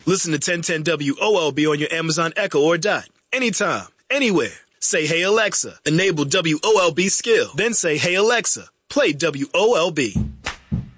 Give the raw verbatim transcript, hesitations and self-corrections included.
Listen to ten ten W O L B on your Amazon Echo or Dot. Anytime, anywhere. Say, hey Alexa, enable W O L B skill. Then say, hey Alexa, play W O L B.